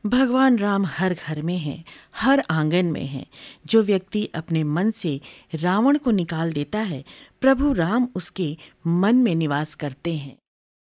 भगवान राम हर घर में हैं, हर आंगन में हैं। जो व्यक्ति अपने मन से रावण को निकाल देता है, प्रभु राम उसके मन में निवास करते हैं।